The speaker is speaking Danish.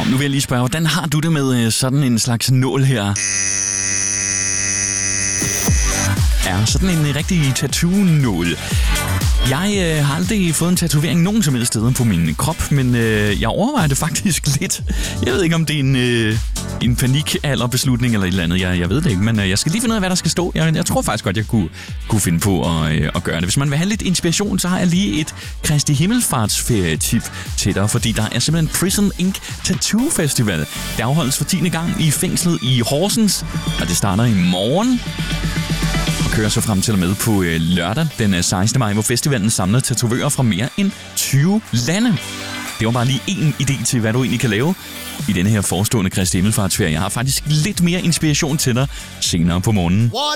Nu vil jeg lige spørge, hvordan har du det med sådan en slags nål her? Ja, sådan en rigtig tattoo-nål. Jeg har aldrig fået en tatovering nogen som helst steder på min krop, men jeg overvejer det faktisk lidt. Jeg ved ikke, om det er en panikalderbeslutning eller et eller andet. Jeg ved det ikke, men jeg skal lige finde ud af, hvad der skal stå. Jeg tror faktisk godt, jeg kunne finde på at gøre det. Hvis man vil have lidt inspiration, så har jeg lige et Kristi Himmelfartsferie-tip til dig, fordi der er simpelthen Prison Ink Tattoo Festival. Det afholdes for 10. gang i fængslet i Horsens, og det starter i morgen. Kører så frem til og med på lørdag den 16. maj, hvor festivalen samler tatovører fra mere end 20 lande. Det var bare lige en idé til, hvad du egentlig kan lave i denne her forestående Kristi Himmelfartsferie. Jeg har faktisk lidt mere inspiration til dig senere på morgenen.